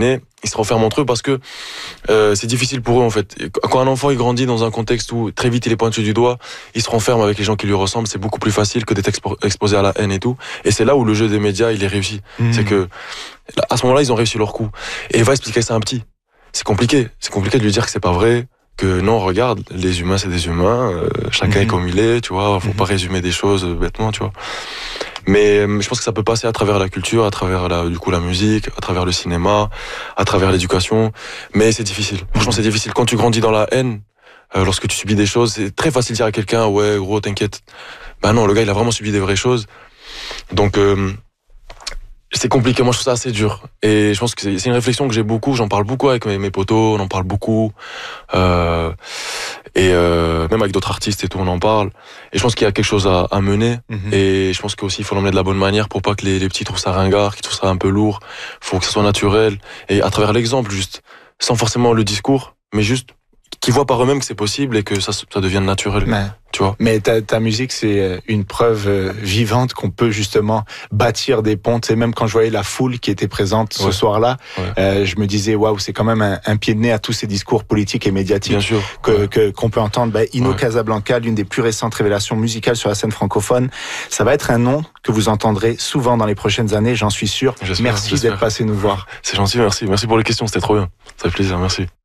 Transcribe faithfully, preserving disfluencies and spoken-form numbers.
imaginez, ils se renferment entre eux parce que euh, c'est difficile pour eux en fait. Quand un enfant il grandit dans un contexte où très vite il est pointu du doigt, il se renferme avec les gens qui lui ressemblent, c'est beaucoup plus facile que d'être expo- exposé à la haine et tout. Et c'est là où le jeu des médias il est réussi. Mmh. C'est que à ce moment-là ils ont réussi leur coup. Et il va expliquer ça à un petit. C'est compliqué, c'est compliqué de lui dire que c'est pas vrai. Que non, regarde, les humains c'est des humains, euh, chacun mmh. est comme il est, tu vois, faut mmh. pas résumer des choses bêtement, tu vois. Mais euh, je pense que ça peut passer à travers la culture, à travers la, du coup la musique, à travers le cinéma, à travers l'éducation. Mais c'est difficile. Franchement, c'est difficile. Quand tu grandis dans la haine, euh, lorsque tu subis des choses, c'est très facile de dire à quelqu'un, ouais, gros, t'inquiète. Ben non, le gars, il a vraiment subi des vraies choses. Donc euh, c'est compliqué, moi je trouve ça assez dur. Et je pense que c'est, c'est une réflexion que j'ai beaucoup, j'en parle beaucoup avec mes, mes potos, on en parle beaucoup. Euh, et euh, même avec d'autres artistes et tout, on en parle. Et je pense qu'il y a quelque chose à, à mener. Mm-hmm. Et je pense qu'aussi il faut l'emmener de la bonne manière pour pas que les, les petits trouvent ça ringard, qu'ils trouvent ça un peu lourd. Faut que ça soit naturel. Et à travers l'exemple, juste, sans forcément le discours, mais juste qu'ils voient par eux-mêmes que c'est possible et que ça, ça devienne naturel. Mais, tu vois. Mais ta, ta musique, c'est une preuve vivante qu'on peut justement bâtir des ponts. Et même quand je voyais la foule qui était présente ce ouais. soir-là, ouais. euh, je me disais, waouh, c'est quand même un, un pied de nez à tous ces discours politiques et médiatiques que, ouais. que, qu'on peut entendre. Bah, Ino ouais. Casablanca, l'une des plus récentes révélations musicales sur la scène francophone. Ça va être un nom que vous entendrez souvent dans les prochaines années, j'en suis sûr. J'espère, merci j'espère. d'être passé nous voir. C'est gentil, merci. Merci pour les questions, c'était trop bien. Ça fait plaisir, merci.